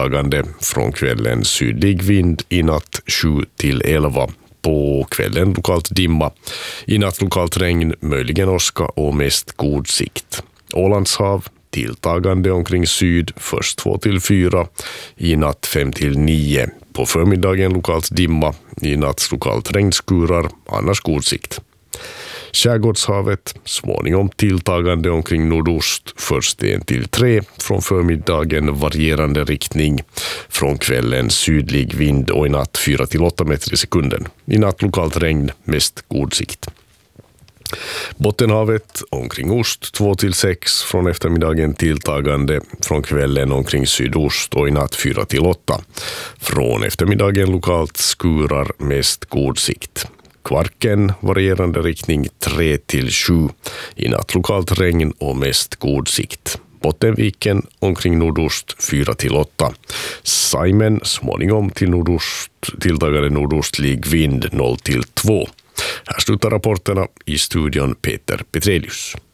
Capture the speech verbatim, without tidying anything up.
tilltagande, från kvällen sydlig vind, i natt sju till elva. På kvällen lokalt dimma, i natt lokalt regn, möjligen åska och mest god sikt. Ålandshav tilltagande omkring syd, först två till fyra, i natt fem till nio. På förmiddagen lokalt dimma, i natt lokalt regnskurar, annars god sikt. Skärgårdshavet småningom tilltagande omkring nordost, först en till tre, från förmiddagen varierande riktning, från kvällen sydlig vind och i natt fyra till åtta meter i sekunden. I natt lokalt regn, mest god sikt. Bottenhavet omkring ost två till sex, från eftermiddagen tilltagande, från kvällen omkring sydost och i natt fyra till åtta. Från eftermiddagen lokalt skurar, mest god sikt. Kvarken varierande riktning tre till sju, i natt lokalt regn och mest god sikt. Bottenviken omkring nordost fyra till åtta. Saimen småningom till nordost, tilltagande nordostlig vind noll till två. Här slutar rapporterna, i studion Peter Petrelius.